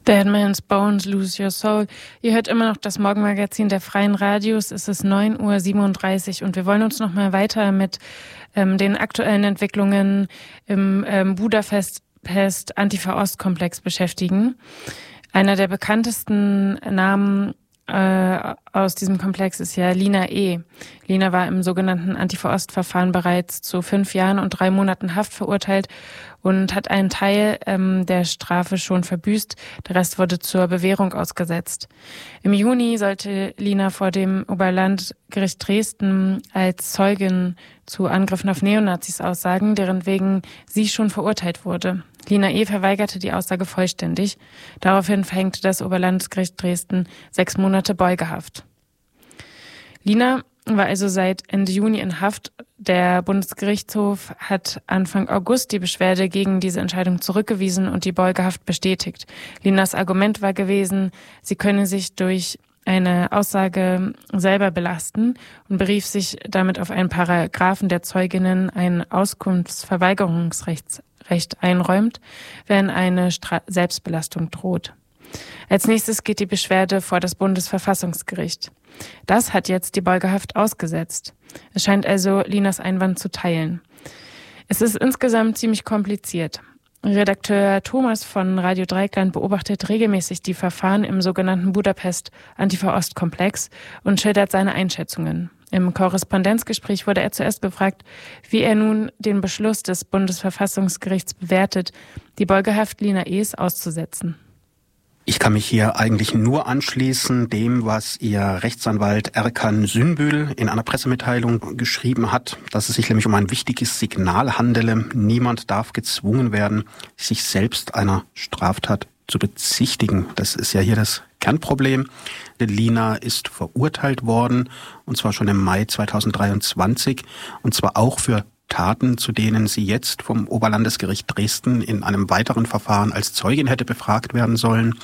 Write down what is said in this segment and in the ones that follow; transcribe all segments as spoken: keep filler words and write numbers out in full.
Dead Man's Bones, Lose Your Soul. Ihr hört immer noch das Morgenmagazin der Freien Radios. Es ist neun Uhr siebenunddreißig und wir wollen uns noch mal weiter mit ähm, den aktuellen Entwicklungen im ähm, Budapest-Antifa-Ost-Komplex beschäftigen. Einer der bekanntesten Namen äh, aus diesem Komplex ist ja Lina E. Lina war im sogenannten Antifa-Ost-Verfahren bereits zu fünf Jahren und drei Monaten Haft verurteilt und hat einen Teil ähm, der Strafe schon verbüßt. Der Rest wurde zur Bewährung ausgesetzt. Im Juni sollte Lina vor dem Oberlandgericht Dresden als Zeugin zu Angriffen auf Neonazis aussagen, deren wegen sie schon verurteilt wurde. Lina E. verweigerte die Aussage vollständig. Daraufhin verhängte das Oberlandesgericht Dresden sechs Monate Beugehaft. Lina war also seit Ende Juni in Haft. Der Bundesgerichtshof hat Anfang August die Beschwerde gegen diese Entscheidung zurückgewiesen und die Beugehaft bestätigt. Linas Argument war gewesen, sie könne sich durch eine Aussage selber belasten und berief sich damit auf einen Paragraphen, der Zeuginnen ein Auskunftsverweigerungsrecht Recht einräumt, wenn eine Stra- Selbstbelastung droht. Als nächstes geht die Beschwerde vor das Bundesverfassungsgericht. Das hat jetzt die Beugehaft ausgesetzt. Es scheint also Linas Einwand zu teilen. Es ist insgesamt ziemlich kompliziert. Redakteur Thomas von Radio Dreieckland beobachtet regelmäßig die Verfahren im sogenannten Budapest-Antifa-Ost-Komplex und schildert seine Einschätzungen. Im Korrespondenzgespräch wurde er zuerst befragt, wie er nun den Beschluss des Bundesverfassungsgerichts bewertet, die Beugehaft Lina E.s auszusetzen. Ich kann mich hier eigentlich nur anschließen dem, was Ihr Rechtsanwalt Erkan Sünbül in einer Pressemitteilung geschrieben hat, dass es sich nämlich um ein wichtiges Signal handele. Niemand darf gezwungen werden, sich selbst einer Straftat zu bezichtigen. Das ist ja hier das Kernproblem. Lina ist verurteilt worden, und zwar schon im Mai zweitausenddreiundzwanzig, und zwar auch für Taten, zu denen sie jetzt vom Oberlandesgericht Dresden in einem weiteren Verfahren als Zeugin hätte befragt werden sollen.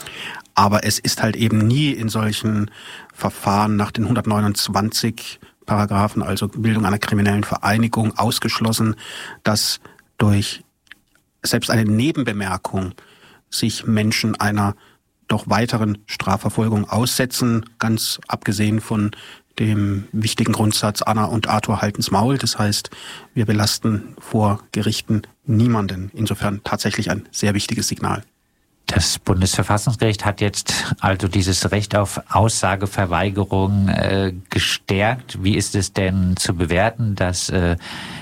Aber es ist halt eben nie in solchen Verfahren nach den hundertneunundzwanzig Paragraphen, also Bildung einer kriminellen Vereinigung, ausgeschlossen, dass durch selbst eine Nebenbemerkung sich Menschen einer doch weiteren Strafverfolgung aussetzen, ganz abgesehen von dem wichtigen Grundsatz Anna und Arthur halten's Maul. Das heißt, wir belasten vor Gerichten niemanden. Insofern tatsächlich ein sehr wichtiges Signal. Das Bundesverfassungsgericht hat jetzt also dieses Recht auf Aussageverweigerung äh, gestärkt. Wie ist es denn zu bewerten, dass äh,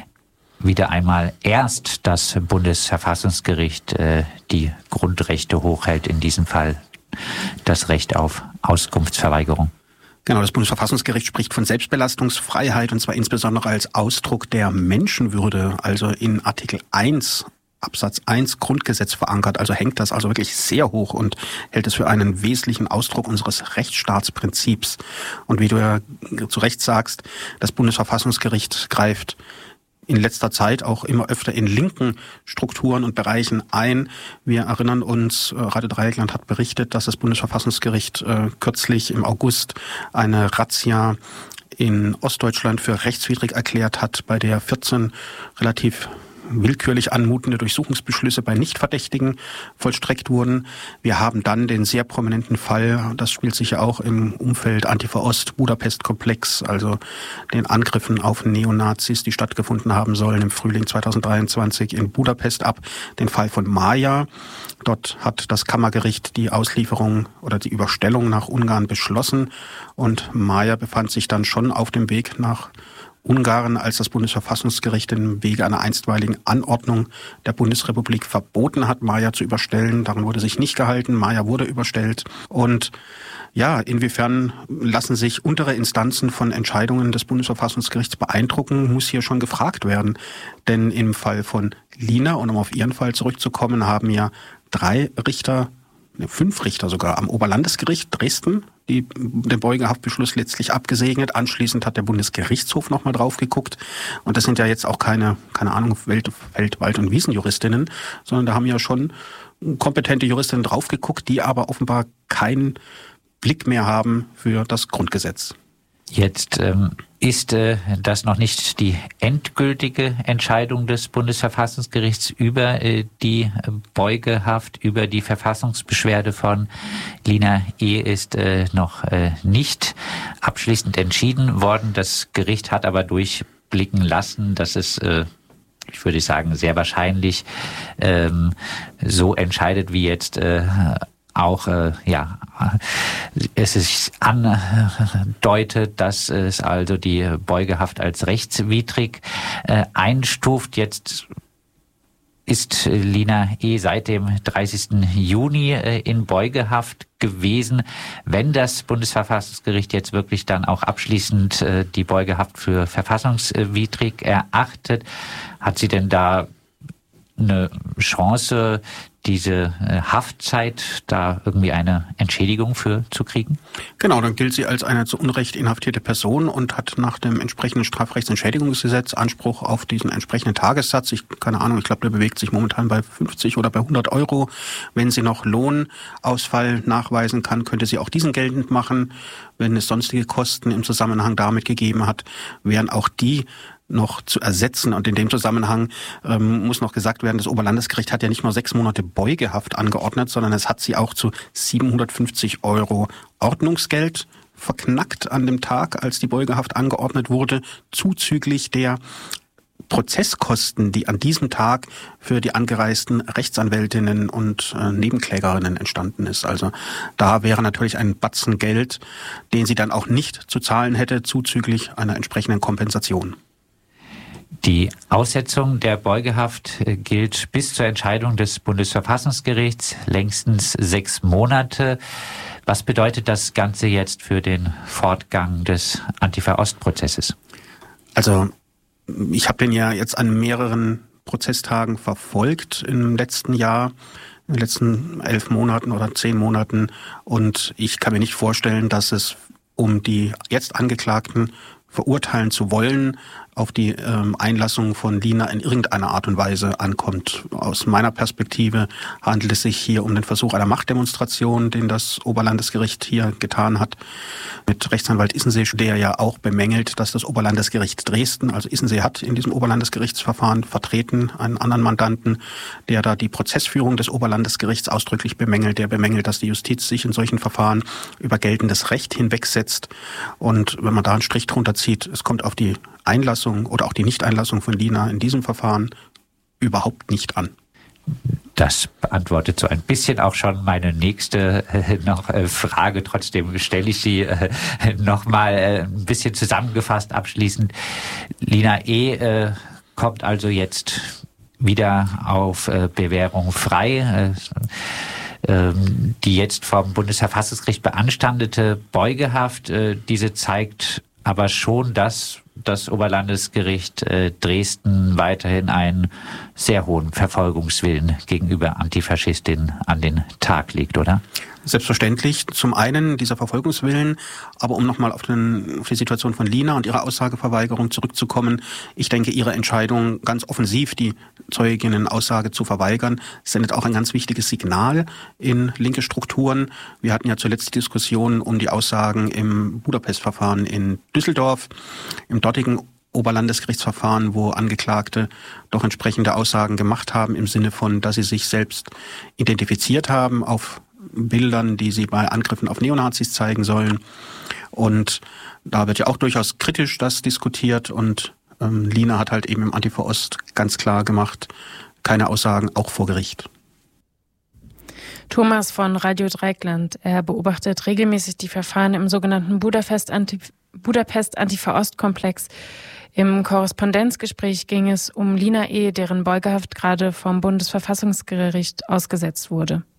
wieder einmal erst das Bundesverfassungsgericht äh, die Grundrechte hochhält, in diesem Fall das Recht auf Auskunftsverweigerung? Genau, das Bundesverfassungsgericht spricht von Selbstbelastungsfreiheit, und zwar insbesondere als Ausdruck der Menschenwürde, also in Artikel eins Absatz eins Grundgesetz verankert. Also hängt das also wirklich sehr hoch und hält es für einen wesentlichen Ausdruck unseres Rechtsstaatsprinzips. Und wie du ja zu Recht sagst, das Bundesverfassungsgericht greift in letzter Zeit auch immer öfter in linken Strukturen und Bereichen ein. Wir erinnern uns, Radio Dreieckland hat berichtet, dass das Bundesverfassungsgericht äh, kürzlich im August eine Razzia in Ostdeutschland für rechtswidrig erklärt hat, bei der vierzehn relativ willkürlich anmutende Durchsuchungsbeschlüsse bei Nichtverdächtigen vollstreckt wurden. Wir haben dann den sehr prominenten Fall, das spielt sich ja auch im Umfeld Antifa-Ost-Budapest-Komplex, also den Angriffen auf Neonazis, die stattgefunden haben sollen im Frühling zweitausenddreiundzwanzig in Budapest ab, den Fall von Maja. Dort hat das Kammergericht die Auslieferung oder die Überstellung nach Ungarn beschlossen, und Maja befand sich dann schon auf dem Weg nach Ungarn, als das Bundesverfassungsgericht im Wege einer einstweiligen Anordnung der Bundesrepublik verboten hat, Maja zu überstellen. Daran wurde sich nicht gehalten. Maja wurde überstellt. Und ja, inwiefern lassen sich untere Instanzen von Entscheidungen des Bundesverfassungsgerichts beeindrucken, muss hier schon gefragt werden. Denn im Fall von Lina, und um auf ihren Fall zurückzukommen, haben ja drei Richter, ne, fünf Richter sogar am Oberlandesgericht Dresden die, den Beugehaftbeschluss letztlich abgesegnet. Anschließend hat der Bundesgerichtshof nochmal drauf geguckt. Und das sind ja jetzt auch keine, keine Ahnung, Welt, Feld-, Wald- und Wiesenjuristinnen, sondern da haben ja schon kompetente Juristinnen drauf geguckt, die aber offenbar keinen Blick mehr haben für das Grundgesetz. Jetzt ähm, ist äh, das noch nicht die endgültige Entscheidung des Bundesverfassungsgerichts über äh, die Beugehaft, über die Verfassungsbeschwerde von Lina E. ist äh, noch äh, nicht abschließend entschieden worden. Das Gericht hat aber durchblicken lassen, dass es äh, ich würde sagen, sehr wahrscheinlich ähm, so entscheidet, wie jetzt äh, auch äh, ja es sich andeutet, dass es also die Beugehaft als rechtswidrig äh, einstuft. Jetzt ist Lina E. seit dem dreißigsten Juni äh, in Beugehaft gewesen. Wenn das Bundesverfassungsgericht jetzt wirklich dann auch abschließend äh, die Beugehaft für verfassungswidrig erachtet, hat sie denn da eine Chance, diese äh, Haftzeit, da irgendwie eine Entschädigung für zu kriegen? Genau, dann gilt sie als eine zu Unrecht inhaftierte Person und hat nach dem entsprechenden Strafrechtsentschädigungsgesetz Anspruch auf diesen entsprechenden Tagessatz. Ich, keine Ahnung, ich glaube, der bewegt sich momentan bei fünfzig oder bei hundert Euro. Wenn sie noch Lohnausfall nachweisen kann, könnte sie auch diesen geltend machen. Wenn es sonstige Kosten im Zusammenhang damit gegeben hat, wären auch die noch zu ersetzen. Und in dem Zusammenhang ähm, muss noch gesagt werden, das Oberlandesgericht hat ja nicht nur sechs Monate Beugehaft angeordnet, sondern es hat sie auch zu siebenhundertfünfzig Euro Ordnungsgeld verknackt an dem Tag, als die Beugehaft angeordnet wurde, zuzüglich der Prozesskosten, die an diesem Tag für die angereisten Rechtsanwältinnen und äh, Nebenklägerinnen entstanden ist. Also da wäre natürlich ein Batzen Geld, den sie dann auch nicht zu zahlen hätte, zuzüglich einer entsprechenden Kompensation. Die Aussetzung der Beugehaft gilt bis zur Entscheidung des Bundesverfassungsgerichts, längstens sechs Monate. Was bedeutet das Ganze jetzt für den Fortgang des Antifa-Ost-Prozesses? Also ich habe den ja jetzt an mehreren Prozesstagen verfolgt im letzten Jahr, in den letzten elf Monaten oder zehn Monaten. Und ich kann mir nicht vorstellen, dass es um die jetzt Angeklagten verurteilen zu wollen, auf die ähm, Einlassung von Lina in irgendeiner Art und Weise ankommt. Aus meiner Perspektive handelt es sich hier um den Versuch einer Machtdemonstration, den das Oberlandesgericht hier getan hat. Mit Rechtsanwalt Issensee, der ja auch bemängelt, dass das Oberlandesgericht Dresden, also Issensee hat in diesem Oberlandesgerichtsverfahren vertreten, einen anderen Mandanten, der da die Prozessführung des Oberlandesgerichts ausdrücklich bemängelt, der bemängelt, dass die Justiz sich in solchen Verfahren über geltendes Recht hinwegsetzt. Und wenn man da einen Strich drunter zieht, es kommt auf die Einlassung oder auch die Nichteinlassung von Lina in diesem Verfahren überhaupt nicht an. Das beantwortet so ein bisschen auch schon meine nächste äh, noch äh, Frage. Trotzdem stelle ich sie äh, noch mal äh, ein bisschen zusammengefasst abschließend. Lina E. Äh, kommt also jetzt wieder auf äh, Bewährung frei. Äh, die jetzt vom Bundesverfassungsgericht beanstandete Beugehaft, äh, diese zeigt aber schon, dass das Oberlandesgericht äh, Dresden weiterhin einen sehr hohen Verfolgungswillen gegenüber Antifaschistinnen an den Tag legt, oder? Selbstverständlich. Zum einen dieser Verfolgungswillen, aber um nochmal auf, auf die Situation von Lina und ihre Aussageverweigerung zurückzukommen. Ich denke, ihre Entscheidung, ganz offensiv die Zeuginnen-Aussage zu verweigern, sendet auch ein ganz wichtiges Signal in linke Strukturen. Wir hatten ja zuletzt die Diskussion um die Aussagen im Budapest-Verfahren in Düsseldorf, im dortigen Oberlandesgerichtsverfahren, wo Angeklagte doch entsprechende Aussagen gemacht haben im Sinne von, dass sie sich selbst identifiziert haben auf Bildern, die sie bei Angriffen auf Neonazis zeigen sollen. Und da wird ja auch durchaus kritisch das diskutiert. Und ähm, Lina hat halt eben im Antifa Ost ganz klar gemacht, keine Aussagen, auch vor Gericht. Thomas von Radio Dreieckland. Er beobachtet regelmäßig die Verfahren im sogenannten Budapest Antif- Budapest Antifa Ost-Komplex. Im Korrespondenzgespräch ging es um Lina E., deren Beugehaft gerade vom Bundesverfassungsgericht ausgesetzt wurde.